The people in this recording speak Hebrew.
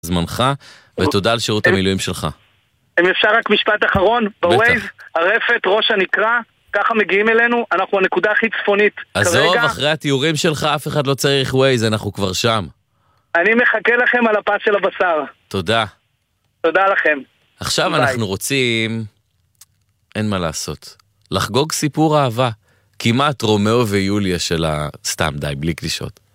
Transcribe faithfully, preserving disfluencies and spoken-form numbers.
זמנך, ותודה על שירות המילואים שלך. אם אפשר רק משפט אחרון, בווייז, הרפת, ראש הנקרה, ככה מגיעים אלינו, אנחנו הנקודה הכי צפונית. עזוב, אחרי התיאורים שלך, אף אחד לא צריך ווייז, אנחנו כבר שם. אני מחכה לכם על הפס של הבשר. תודה. תודה לכם. עכשיו אנחנו רוצים, אין מה לעשות, לחגוג סיפור אהבה. כמעט רומאו ויוליה של הסתם די, בלי קלישות.